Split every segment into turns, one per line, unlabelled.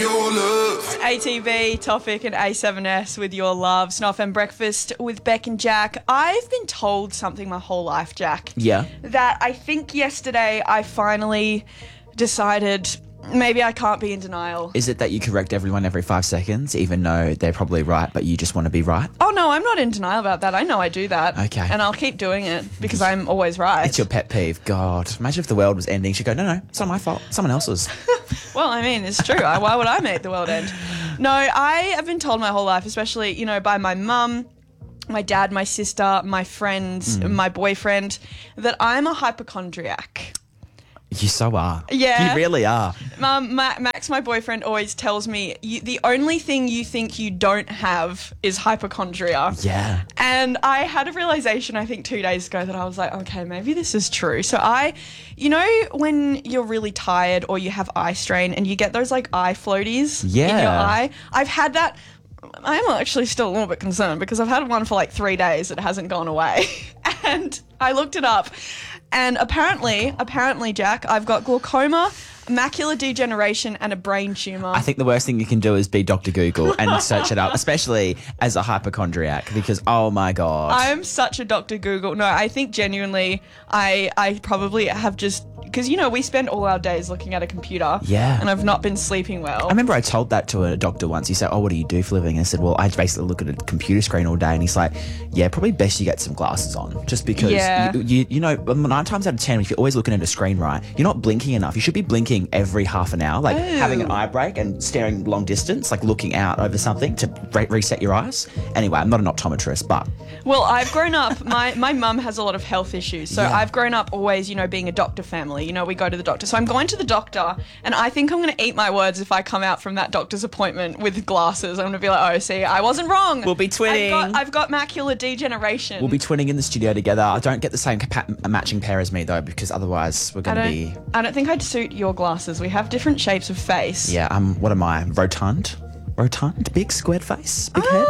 your love.
ATV, Topic and A7S with Your Love. Snoff and Breakfast with Beck and Jack. I've been told something my whole life, Jack.
Yeah.
That I think yesterday I finally decided maybe I can't be in denial.
Is it that you correct everyone every 5 seconds, even though they're probably right, but you just want to be right?
Oh, no, I'm not in denial about that. I know I do that.
Okay.
And I'll keep doing it because I'm always right.
It's your pet peeve. God, imagine if the world was ending. She'd go, no, it's not my fault. Someone else's.
Well, I mean, it's true. Why would I make the world end? No, I have been told my whole life, especially, you know, by my mum, my dad, my sister, my friends, my boyfriend, that I'm a hypochondriac.
You so are.
Yeah.
You really are.
Max, my boyfriend, always tells me, the only thing you think you don't have is hypochondria.
Yeah.
And I had a realization, I think 2 days ago, that I was like, okay, maybe this is true. So you know, when you're really tired or you have eye strain and you get those like eye floaties in your eye, I've had that. I'm actually still a little bit concerned because I've had one for like 3 days. It hasn't gone away. And I looked it up. And apparently, Jack, I've got glaucoma, macular degeneration, and a brain tumour.
I think the worst thing you can do is be Dr. Google and search it up, especially as a hypochondriac, because, oh my God.
I'm such a Dr. Google. No, I think genuinely I probably have just... Because, you know, we spend all our days looking at a computer.
Yeah.
And I've not been sleeping well.
I remember I told that to a doctor once. He said, oh, what do you do for a living? And I said, well, I basically look at a computer screen all day. And he's like, yeah, probably best you get some glasses on. Just because, you know, 9 times out of 10, if you're always looking at a screen, right, you're not blinking enough. You should be blinking every half an hour, like having an eye break and staring long distance, like looking out over something to reset your eyes. Anyway, I'm not an optometrist, but...
Well, I've grown up, my mum has a lot of health issues. So
Yeah.
I've grown up always, you know, being a doctor family. You know, we go to the doctor. So I'm going to the doctor, and I think I'm going to eat my words if I come out from that doctor's appointment with glasses. I'm going to be like, oh, see, I wasn't wrong.
We'll be twinning.
I've got macular degeneration.
We'll be twinning in the studio together. I don't get the same matching pair as me, though, because otherwise we're going to be...
I don't think I'd suit your glasses. We have different shapes of face.
Yeah, what am I? Rotund? Big squared face? Big head?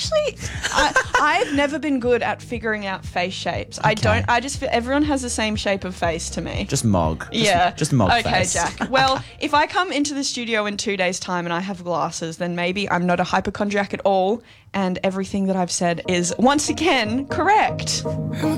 I've never been good at figuring out face shapes.
Okay.
I just feel everyone has the same shape of face to me.
Just mog.
Yeah.
Just mog
okay,
face.
Jack. Well, if I come into the studio in 2 days' time and I have glasses, then maybe I'm not a hypochondriac at all, and everything that I've said is once again correct.